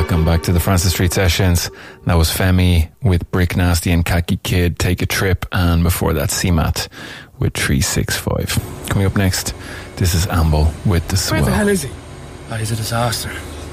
Welcome back to the Francis Street Sessions. That was Femi with Brick Nasty and Khaki Kid, Take a Trip, and before that CMAT with 365. Coming up next, this is Amble with The Swell. Where the hell is he? Oh, he's a disaster.